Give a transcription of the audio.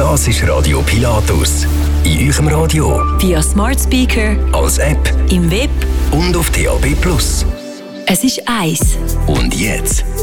Das ist Radio Pilatus. In eurem Radio, via Smart Speaker, als App im Web und auf DAB+. Es ist 1. Und jetzt